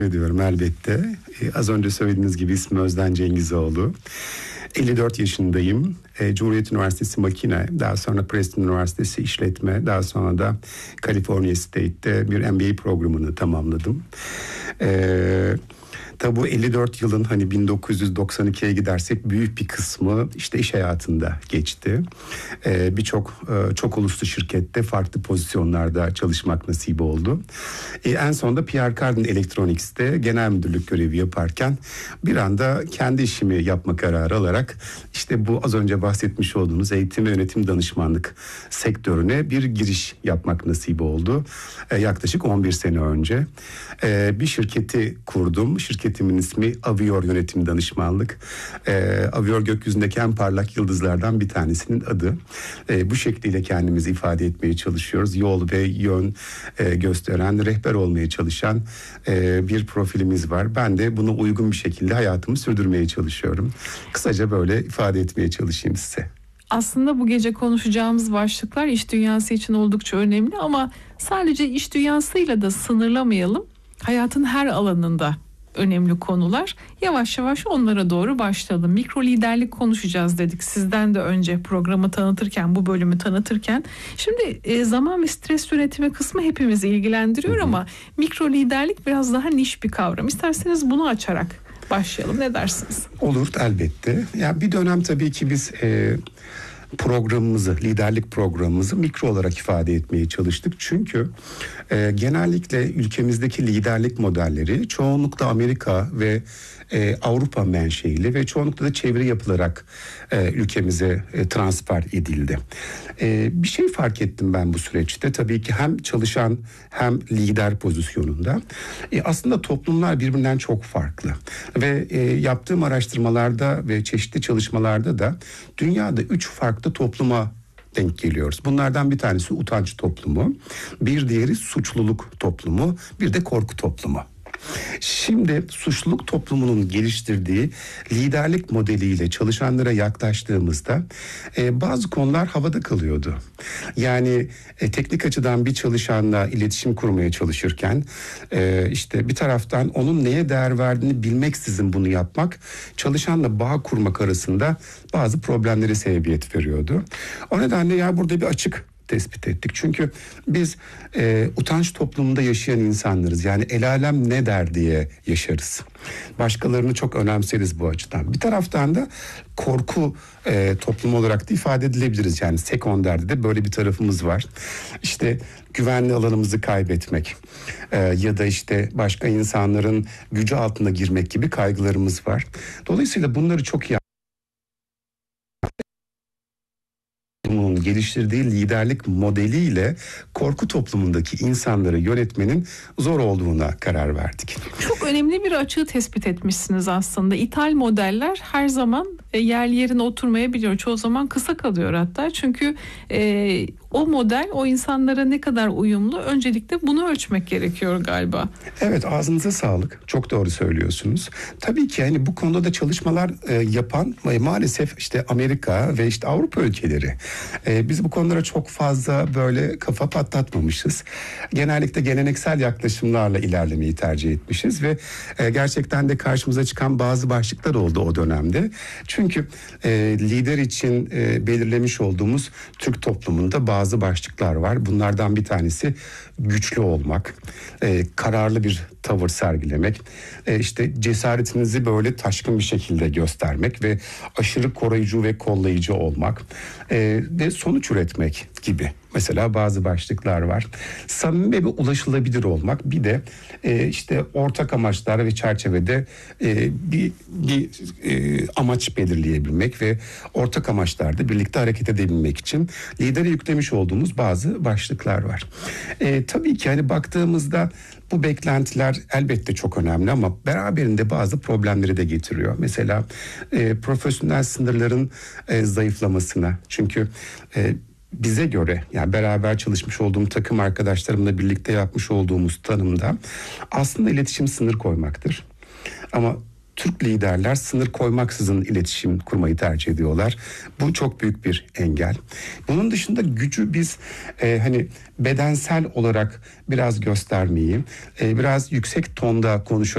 ediyorum elbette. Az önce söylediğiniz gibi ismim Özden Cengizoğlu. 54 yaşındayım. Cumhuriyet Üniversitesi Makine, daha sonra Preston Üniversitesi İşletme, daha sonra da California State'te bir MBA programını tamamladım. Tabi bu 54 yılın hani 1992'ye gidersek büyük bir kısmı işte iş hayatında geçti. Çok uluslu şirkette farklı pozisyonlarda çalışmak nasip oldu. En sonunda Pierre Cardin Electronics'te genel müdürlük görevi yaparken bir anda kendi işimi yapma kararı alarak işte bu az önce bahsetmiş olduğunuz eğitim ve yönetim danışmanlık sektörüne bir giriş yapmak nasip oldu. Yaklaşık 11 sene önce bir şirketi kurdum. Şirketimin ismi Avior Yönetim Danışmanlık. Avior gökyüzündeki en parlak yıldızlardan bir tanesinin adı. Bu şekliyle kendimizi ifade etmeye çalışıyoruz. Yol ve yön gösteren, rehber olmaya çalışan bir profilimiz var. Ben de buna uygun bir şekilde hayatımı sürdürmeye çalışıyorum. Kısaca böyle ifade etmeye çalışayım size. Aslında bu gece konuşacağımız başlıklar iş dünyası için oldukça önemli ama sadece iş dünyasıyla da sınırlamayalım. Hayatın her alanında önemli konular. Yavaş yavaş onlara doğru başlayalım. Mikro liderlik konuşacağız dedik. Sizden de önce programı tanıtırken, bu bölümü tanıtırken. Şimdi zaman ve stres yönetimi kısmı hepimizi ilgilendiriyor ama mikro liderlik biraz daha niş bir kavram. İsterseniz bunu açarak başlayalım. Ne dersiniz? Olur elbette. Ya bir dönem tabii ki biz liderlik programımızı mikro olarak ifade etmeye çalıştık. Çünkü genellikle ülkemizdeki liderlik modelleri çoğunlukla Amerika ve Avrupa menşeili ve çoğunlukla da çeviri yapılarak ülkemize transfer edildi. Bir şey fark ettim ben bu süreçte. Tabii ki hem çalışan hem lider pozisyonunda. Aslında toplumlar birbirinden çok farklı. Ve yaptığım araştırmalarda ve çeşitli çalışmalarda da dünyada 3 farklı topluma denk geliyoruz. Bunlardan bir tanesi utanç toplumu, bir diğeri suçluluk toplumu, bir de korku toplumu. Şimdi suçluluk toplumunun geliştirdiği liderlik modeliyle çalışanlara yaklaştığımızda bazı konular havada kalıyordu. Yani teknik açıdan bir çalışanla iletişim kurmaya çalışırken işte bir taraftan onun neye değer verdiğini bilmeksizin bunu yapmak çalışanla bağ kurmak arasında bazı problemlere sebebiyet veriyordu. O nedenle ya burada bir açık tespit ettik. Çünkü biz utanç toplumunda yaşayan insanlarız. Yani el alem ne der diye yaşarız. Başkalarını çok önemseriz bu açıdan. Bir taraftan da korku toplum olarak da ifade edilebiliriz. Yani sekonderde de böyle bir tarafımız var. İşte güvenli alanımızı kaybetmek ya da işte başka insanların gücü altına girmek gibi kaygılarımız var. Dolayısıyla bunları çok iyi geliştirdiği liderlik modeliyle korku toplumundaki insanları yönetmenin zor olduğuna karar verdik. Çok önemli bir açığı tespit etmişsiniz aslında. İthal modeller her zaman yerli yerine oturmayabiliyor. Çoğu zaman kısa kalıyor hatta. Çünkü o model o insanlara ne kadar uyumlu, öncelikle bunu ölçmek gerekiyor galiba. Evet, ağzınıza sağlık. Çok doğru söylüyorsunuz. Tabii ki yani bu konuda da çalışmalar yapan maalesef işte Amerika ve işte Avrupa ülkeleri. Biz bu konulara çok fazla böyle kafa patlatmamışız. Genellikle geleneksel yaklaşımlarla ilerlemeyi tercih etmişiz ve gerçekten de karşımıza çıkan bazı başlıklar oldu o dönemde. Çünkü lider için belirlemiş olduğumuz Türk toplumunda bazı başlıklar var. Bunlardan bir tanesi güçlü olmak, kararlı bir tavır sergilemek, işte cesaretinizi böyle taşkın bir şekilde göstermek ve aşırı koruyucu ve kollayıcı olmak ve sonuç üretmek gibi. Mesela bazı başlıklar var. Samimi ve ulaşılabilir olmak, bir de işte ortak amaçlar ve çerçevede bir amaç belirleyebilmek ve ortak amaçlarda birlikte hareket edebilmek için lidere yüklemiş olduğumuz bazı başlıklar var. Tabii ki hani baktığımızda bu beklentiler elbette çok önemli ama beraberinde bazı problemleri de getiriyor. Mesela profesyonel sınırların zayıflamasına. Çünkü bize göre, yani beraber çalışmış olduğum takım arkadaşlarımla birlikte yapmış olduğumuz tanımda aslında iletişim sınır koymaktır. Ama Türk liderler sınır koymaksızın iletişim kurmayı tercih ediyorlar. Bu çok büyük bir engel. Bunun dışında gücü biz hani bedensel olarak biraz göstermeyi, biraz yüksek tonda konuşarak